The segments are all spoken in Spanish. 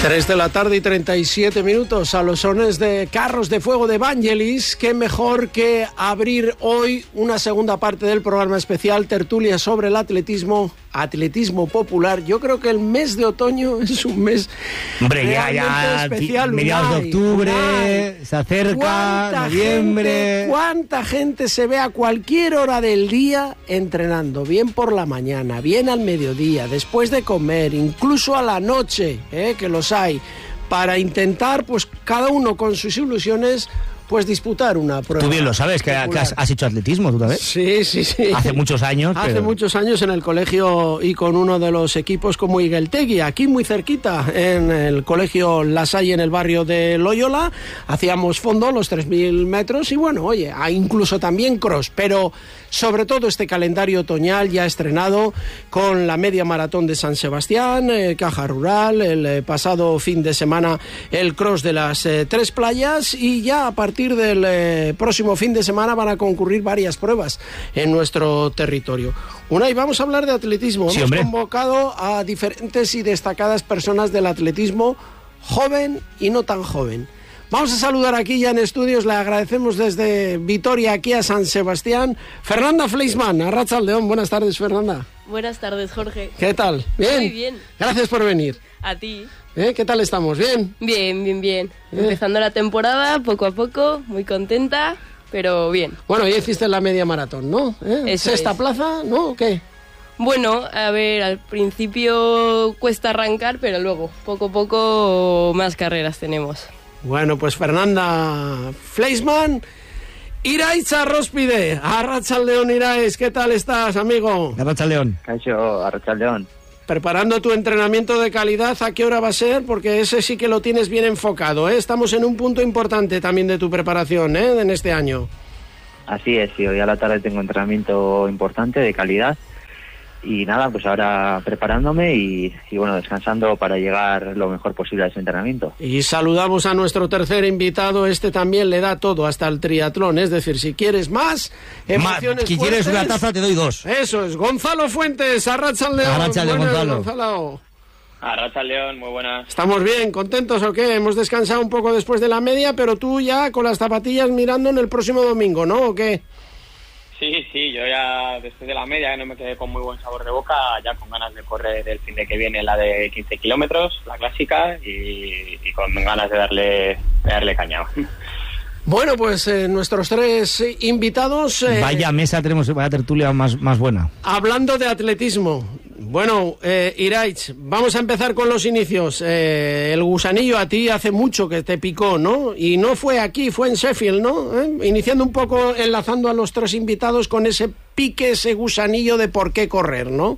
3 de la tarde y 37 minutos a los sones de Carros de Fuego de Vangelis. Qué mejor que abrir hoy una segunda parte del programa especial, tertulia sobre el atletismo popular. Yo creo que el mes de otoño es un mes ya especial. Mediados de octubre, se acerca, noviembre. ¿Cuánta gente se ve a cualquier hora del día entrenando? Bien por la mañana, bien al mediodía, después de comer, incluso a la noche, que los hay, para intentar, pues cada uno con sus ilusiones, pues disputar una prueba. Tú bien lo sabes, que has hecho atletismo, ¿tú sabes? Sí. Hace muchos años. Hace muchos años en el colegio y con uno de los equipos como Igueltegui, aquí muy cerquita, en el colegio La Salle, en el barrio de Loyola. Hacíamos fondo, los 3.000 metros, y bueno, oye, incluso también cross, pero sobre todo este calendario otoñal ya estrenado con la media maratón de San Sebastián, Caja Rural, el pasado fin de semana el cross de las 3 playas, y ya a partir del próximo fin de semana van a concurrir varias pruebas en nuestro territorio. Unai, vamos a hablar de atletismo. Sí, hemos hombre. convocado a diferentes y destacadas personas del atletismo, joven y no tan joven. Vamos a saludar aquí ya en estudios, le agradecemos desde Vitoria aquí a San Sebastián, Fernanda Fleischmann, Arratsaldeon. Buenas tardes, Fernanda. Buenas tardes, Jorge. ¿Qué tal? ¿Bien? Muy bien. Gracias por venir. A ti. ¿Qué tal estamos? ¿Bien? Bien. Empezando la temporada, poco a poco, muy contenta, pero bien. Bueno, ya hiciste la media maratón, ¿no? Eso ¿Sexta es. plaza? ¿No? ¿O qué? Bueno, a ver, al principio cuesta arrancar, pero luego, poco a poco, más carreras tenemos. Bueno, pues Fernanda Fleischmann, Iraitz Arrospide, Arratsaldeon Iraitz, ¿qué tal estás, amigo? Arratsaldeon. Caixo, Arratsaldeon. Preparando tu entrenamiento de calidad, ¿a qué hora va a ser? Porque ese sí que lo tienes bien enfocado, ¿eh? Estamos en un punto importante también de tu preparación, en este año. Así es, sí, hoy a la tarde tengo entrenamiento importante de calidad y nada, pues ahora preparándome y bueno, descansando para llegar lo mejor posible a ese entrenamiento. Y saludamos a nuestro tercer invitado, este también le da todo, hasta el triatlón, es decir, si quieres más emociones Si quieres una taza te doy 2. Eso es, Gonzalo Fuentes, Arratsaldeon. Arratsaldeon, Buenas, Gonzalo. Arratsaldeon, muy buenas. ¿Estamos bien? ¿Contentos o qué? Hemos descansado un poco después de la media, pero tú ya con las zapatillas mirando en el próximo domingo, ¿no? ¿O qué? Sí, yo ya después de la media, que no me quedé con muy buen sabor de boca, ya con ganas de correr el fin de que viene la de 15 kilómetros, la clásica, y con ganas de darle caña. Bueno, pues nuestros 3 invitados... Vaya mesa tenemos, vaya tertulia más buena. Hablando de atletismo, bueno, Iraitz, vamos a empezar con los inicios. El gusanillo a ti hace mucho que te picó, ¿no? Y no fue aquí, fue en Sheffield, ¿no? Iniciando un poco, enlazando a los 3 invitados con ese pique, ese gusanillo de por qué correr, ¿no?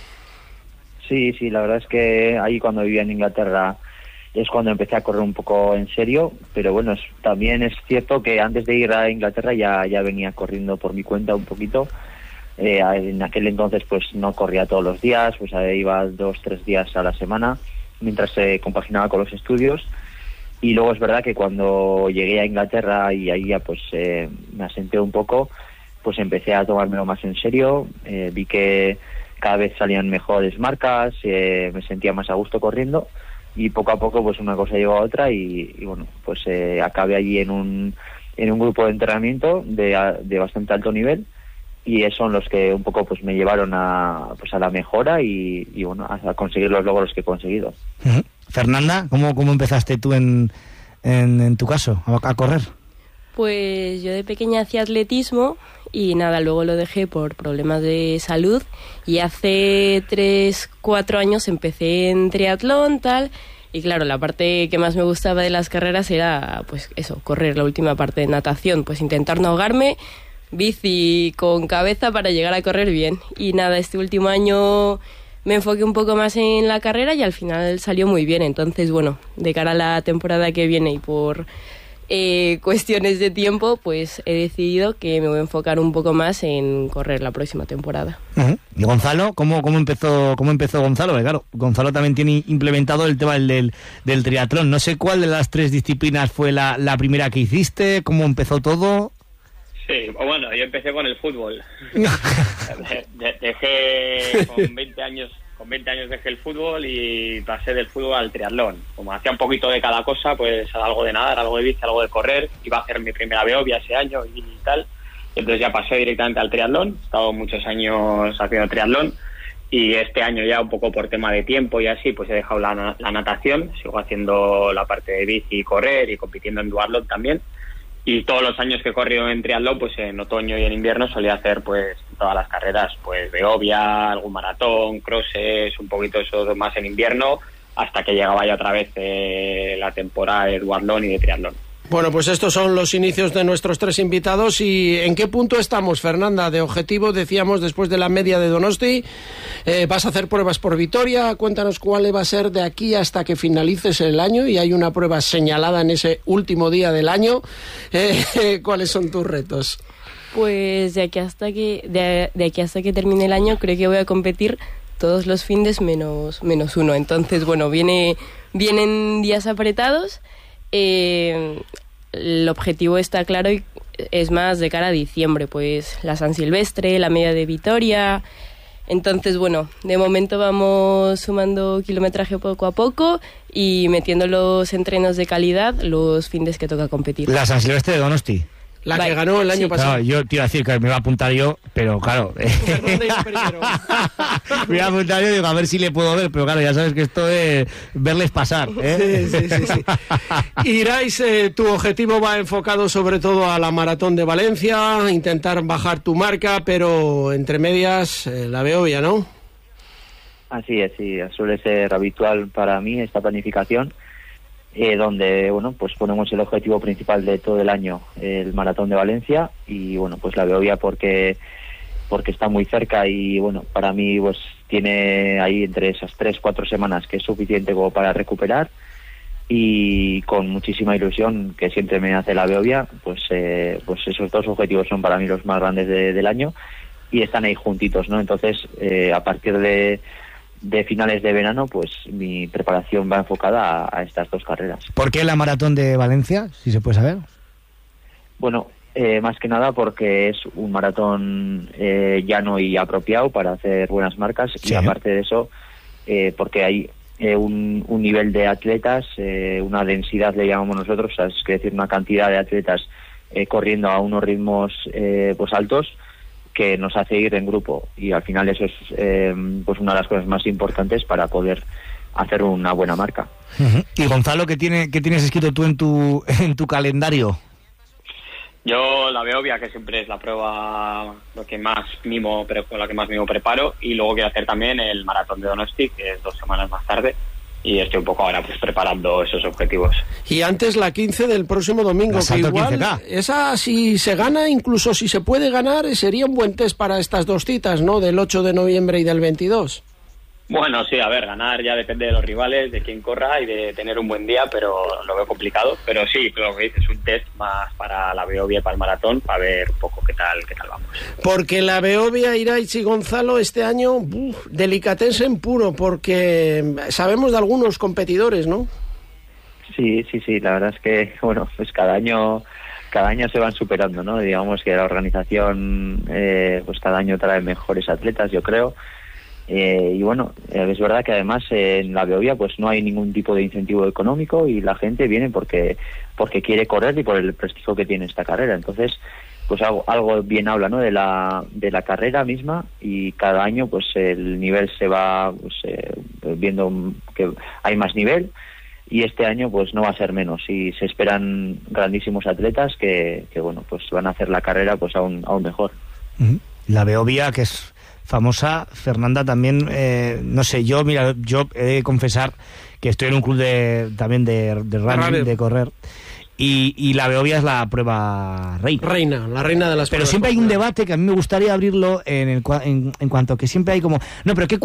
Sí, la verdad es que ahí cuando vivía en Inglaterra es cuando empecé a correr un poco en serio, pero bueno, también es cierto que antes de ir a Inglaterra ya venía corriendo por mi cuenta un poquito. En aquel entonces pues no corría todos los días, pues iba 2-3 días a la semana mientras se compaginaba con los estudios, y luego es verdad que cuando llegué a Inglaterra y ahí ya pues me asenté un poco, pues empecé a tomármelo más en serio, vi que cada vez salían mejores marcas, me sentía más a gusto corriendo, y poco a poco pues una cosa llevó a otra y bueno, pues acabé allí en un grupo de entrenamiento de bastante alto nivel, y son los que un poco pues me llevaron a la mejora y bueno, a conseguir los logros que he conseguido. Uh-huh. Fernanda, ¿cómo empezaste tú en tu caso a correr? Pues yo de pequeña hacía atletismo y nada, luego lo dejé por problemas de salud, y hace 3-4 años empecé en triatlón, tal, y claro, la parte que más me gustaba de las carreras era pues eso, correr, la última parte de natación, pues intentar no ahogarme, bici con cabeza para llegar a correr bien. Y nada, este último año me enfoqué un poco más en la carrera y al final salió muy bien. Entonces, bueno, de cara a la temporada que viene y por cuestiones de tiempo, pues he decidido que me voy a enfocar un poco más en correr la próxima temporada. Uh-huh. ¿Y Gonzalo? ¿Cómo empezó Gonzalo? Porque claro, Gonzalo también tiene implementado el tema del triatlón. No sé cuál de las 3 disciplinas fue la primera que hiciste, cómo empezó todo. Sí, bueno, yo empecé con el fútbol. Dejé con con 20 años dejé el fútbol y pasé del fútbol al triatlón. Como hacía un poquito de cada cosa, pues algo de nadar, algo de bici, algo de correr. Iba a hacer mi primera Beovia ese año y tal. Entonces ya pasé directamente al triatlón. He estado muchos años haciendo triatlón. Y este año ya un poco por tema de tiempo y así, pues he dejado la natación. Sigo haciendo la parte de bici y correr y compitiendo en duatlón también. Y todos los años que he corrido en triatlón, pues en otoño y en invierno solía hacer pues todas las carreras, pues Beovia, algún maratón, crosses, un poquito eso más en invierno, hasta que llegaba ya otra vez la temporada de duatlón y de triatlón. Bueno, pues estos son los inicios de nuestros 3 invitados. ¿Y en qué punto estamos, Fernanda? De objetivo, decíamos, después de la media de Donosti, vas a hacer pruebas por Vitoria. Cuéntanos cuál va a ser de aquí hasta que finalices el año, y hay una prueba señalada en ese último día del año. ¿Cuáles son tus retos? Pues de aquí hasta que termine el año creo que voy a competir todos los fines menos uno. Entonces, bueno, vienen días apretados. El objetivo está claro y es más de cara a diciembre, pues la San Silvestre, la media de Vitoria. Entonces, bueno, de momento vamos sumando kilometraje poco a poco y metiendo los entrenos de calidad los fines que toca competir. La San Silvestre de Donosti. La que ganó el año pasado. Claro, yo te iba a decir que me iba a apuntar yo, pero claro. Me iba a apuntar yo y digo, a ver si le puedo ver, pero claro, ya sabes que esto es verles pasar, ¿eh? Sí. Irais, tu objetivo va enfocado sobre todo a la Maratón de Valencia, intentar bajar tu marca, pero entre medias la Beovia, ¿no? Así es, sí, suele ser habitual para mí esta planificación. Donde bueno, pues ponemos el objetivo principal de todo el año, el Maratón de Valencia, y bueno, pues la Beovia porque está muy cerca y bueno, para mí pues tiene ahí entre esas 3-4 semanas que es suficiente como para recuperar, y con muchísima ilusión que siempre me hace la Beovia, pues esos 2 objetivos son para mí los más grandes del año y están ahí juntitos, ¿no? Entonces a partir de finales de verano, pues mi preparación va enfocada a estas 2 carreras. ¿Por qué la Maratón de Valencia, si se puede saber? Bueno, más que nada porque es un maratón llano y apropiado para hacer buenas marcas, sí. Y aparte de eso, porque hay un nivel de atletas, una densidad le llamamos nosotros, es decir, una cantidad de atletas corriendo a unos ritmos pues altos, que nos hace ir en grupo, y al final eso es pues una de las cosas más importantes para poder hacer una buena marca. Uh-huh. Y Gonzalo, ¿qué tienes escrito tú en tu calendario? Yo la Beovia, que siempre es la prueba con la que más mimo preparo, y luego quiero hacer también el Maratón de Donosti, que es 2 semanas más tarde, y estoy un poco ahora pues preparando esos objetivos. Y antes la 15 del próximo domingo, que igual 15K. Esa, si se gana, incluso si se puede ganar, sería un buen test para estas 2 citas, ¿no? Del 8 de noviembre y del 22. Bueno, sí, a ver, ganar ya depende de los rivales, de quién corra y de tener un buen día, pero lo veo complicado. Pero sí, lo que dices, es un test más para la Beovia y para el maratón, para ver un poco qué tal vamos. Porque la Beovia, Irais y Gonzalo, este año, delicatessen puro, porque sabemos de algunos competidores, ¿no? Sí, la verdad es que, bueno, pues cada año se van superando, ¿no? Digamos que la organización, pues cada año trae mejores atletas, yo creo. Y bueno, es verdad que además en la Beovia pues no hay ningún tipo de incentivo económico y la gente viene porque quiere correr y por el prestigio que tiene esta carrera. Entonces pues algo bien habla, ¿no? de la carrera misma, y cada año pues el nivel se va pues, viendo que hay más nivel, y este año pues no va a ser menos, y se esperan grandísimos atletas que bueno, pues van a hacer la carrera pues aún mejor. La Beovia, que es famosa, Fernanda, también, no sé, yo he de confesar que estoy en un club también de running, de correr, y la Beovia es la prueba reina, la reina de las pruebas. Pero siempre hay un debate que a mí me gustaría abrirlo en cuanto a que siempre hay como, no, pero ¿qué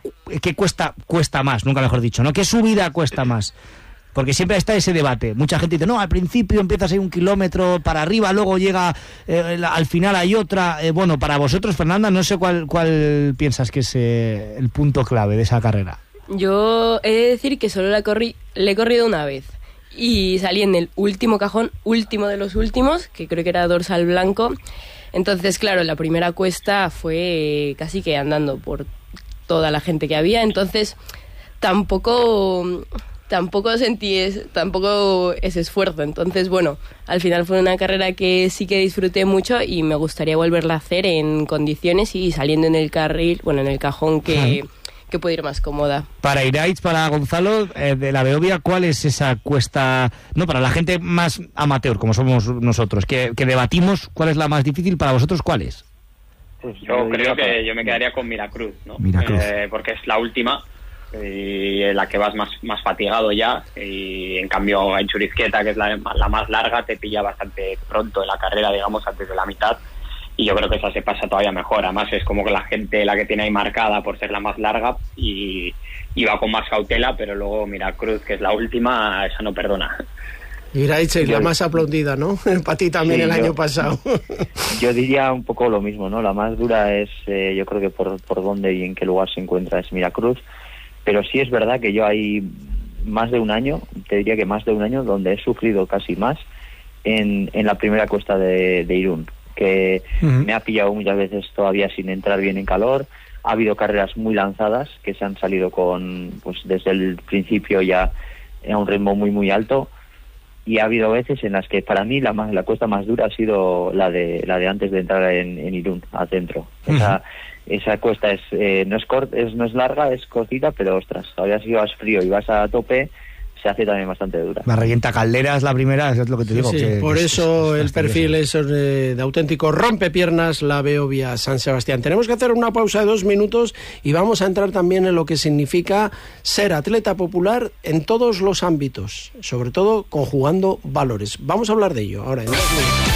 cuesta más? Nunca mejor dicho, ¿no? ¿Qué subida cuesta más? Porque siempre está ese debate. Mucha gente dice, no, al principio empiezas ahí 1 kilómetro para arriba, luego llega, al final hay otra. Bueno, para vosotros, Fernanda, no sé cuál piensas que es el punto clave de esa carrera. Yo he de decir que solo le he corrido una vez. Y salí en el último cajón, último de los últimos, que creo que era dorsal blanco. Entonces, claro, la primera cuesta fue casi que andando por toda la gente que había, entonces tampoco sentí tampoco ese esfuerzo. Entonces, bueno, al final fue una carrera que sí que disfruté mucho y me gustaría volverla a hacer en condiciones y saliendo en el carril, bueno, en el cajón que puede ir más cómoda. Para Iraitz, para Gonzalo, de la Beovia, ¿cuál es esa cuesta? No, para la gente más amateur, como somos nosotros, que debatimos cuál es la más difícil, para vosotros, ¿cuál es? Pues yo creo que yo me quedaría con Miracruz, ¿no? Miracruz. Porque es la última y en la que vas más fatigado ya, y en cambio en Churizqueta, que es la más larga, te pilla bastante pronto en la carrera, digamos, antes de la mitad. Y yo creo que esa se pasa todavía mejor. Además es como que la gente la que tiene ahí marcada por ser la más larga y va con más cautela, pero luego Miracruz, que es la última, esa no perdona. Iraitz es la más aplaudida, ¿no? Para ti también, sí, año pasado. Yo diría un poco lo mismo, ¿no? La más dura es, yo creo que por dónde y en qué lugar se encuentra es Miracruz, pero sí es verdad que yo hay más de un año, te diría que más de un año, donde he sufrido casi más en la primera cuesta de Irún, que me ha pillado muchas veces todavía sin entrar bien en calor. Ha habido carreras muy lanzadas que se han salido pues desde el principio ya a un ritmo muy alto, y ha habido veces en las que para mí la cuesta más dura ha sido la de antes de entrar en Irún, adentro. Esa cuesta no es larga, es cortita, pero ostras, todavía si vas frío y vas a tope, se hace también bastante dura. La revienta calderas la primera, es lo que te digo. Sí, que por eso el perfil es de auténtico rompepiernas, la Beovia San Sebastián. Tenemos que hacer una pausa de 2 minutos y vamos a entrar también en lo que significa ser atleta popular en todos los ámbitos, sobre todo conjugando valores. Vamos a hablar de ello ahora en 2 minutos.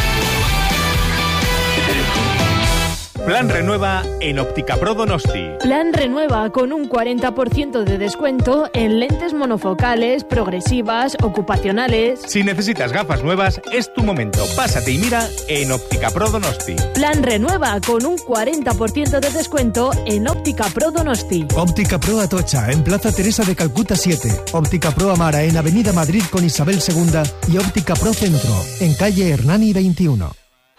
Plan Renueva en Óptica Pro Donosti. Plan Renueva con un 40% de descuento en lentes monofocales, progresivas, ocupacionales. Si necesitas gafas nuevas, es tu momento. Pásate y mira en Óptica Pro Donosti. Plan Renueva con un 40% de descuento en Óptica Pro Donosti. Óptica Pro Atocha en Plaza Teresa de Calcuta 7. Óptica Pro Amara en Avenida Madrid con Isabel II. Y Óptica Pro Centro en calle Hernani 21.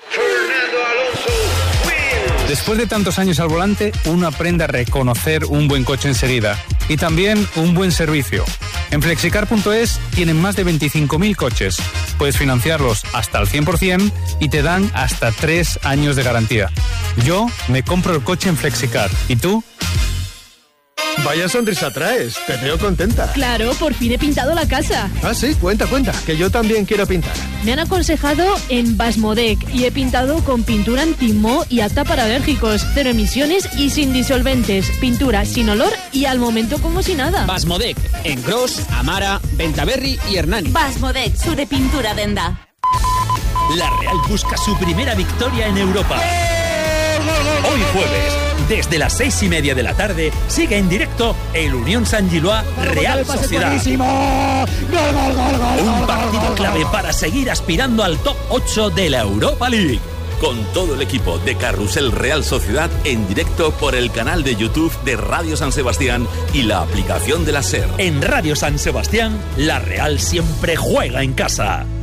Después de tantos años al volante, uno aprende a reconocer un buen coche enseguida y también un buen servicio. En Flexicar.es tienen más de 25.000 coches. Puedes financiarlos hasta el 100% y te dan hasta 3 años de garantía. Yo me compro el coche en Flexicar. ¿Y tú? Vaya sonrisa traes, te veo contenta. Claro, por fin he pintado la casa. Ah, sí, cuenta, que yo también quiero pintar. Me han aconsejado en Basmodec y he pintado con pintura anti-moho y apta para alérgicos, 0 emisiones y sin disolventes, pintura sin olor y al momento como si nada. Basmodec, en Gros, Amara, Bentaberri y Hernani. Basmodec, su de pintura denda. La Real busca su primera victoria en Europa. Hoy jueves, desde las 6:30 de la tarde, sigue en directo el Unión Saint-Gilloise Real Sociedad. Un partido clave para seguir aspirando al top 8 de la Europa League. Con todo el equipo de Carrusel Real Sociedad en directo por el canal de YouTube de Radio San Sebastián y la aplicación de la SER. En Radio San Sebastián, la Real siempre juega en casa.